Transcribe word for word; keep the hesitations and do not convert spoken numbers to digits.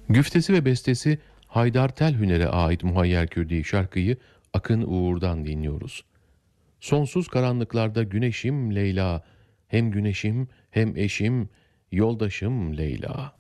Güftesi ve bestesi Haydar Telhüner'e ait Muhayyer Kürdi şarkıyı Akın Uğur'dan dinliyoruz. Sonsuz karanlıklarda güneşim Leyla, hem güneşim hem eşim, yoldaşım Leyla.